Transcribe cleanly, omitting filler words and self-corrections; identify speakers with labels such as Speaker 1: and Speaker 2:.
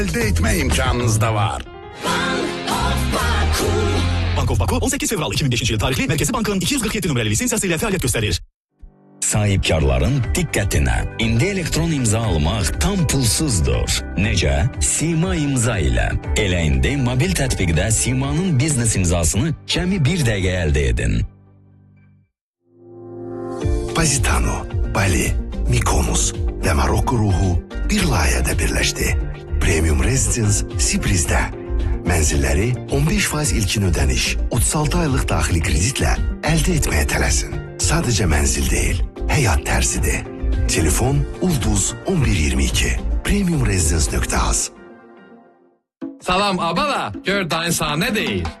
Speaker 1: elde etme imkanınız da var.
Speaker 2: Bank of Baku 18 fevral 2005 yıl tarihli Merkezi Bank'ın 247 numaralı lisansıyla faaliyet gösterir.
Speaker 3: Sahibkarların diqqətinə. İndi elektron imza almaq tam pulsuzdur. Necə? Sima imza ilə. Elə indi mobil tətbiqdə Sima'nın biznes imzasını cəmi 1 dəqiqə əldə edin.
Speaker 4: Positano, Bali, Mykonos ve Marokko ruhu bir layihədə birləşdi. Premium Residence Sibriz'də. Mənzilləri 15% ilkin ödəniş, 36 aylıq daxili kreditlə əldə etməyə tələsin. Sadəcə mənzil deyil, həyat tərzidir. Telefon Ulduz 1122. Premiumresidence.az.
Speaker 5: Salam abala, gör dayın sana ne deyir?